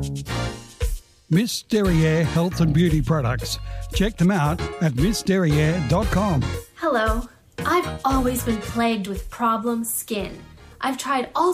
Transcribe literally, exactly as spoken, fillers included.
Miss Derriere Health and Beauty Products. Check them out at miss derriere dot com. Hello. I've always been plagued with problem skin. I've tried all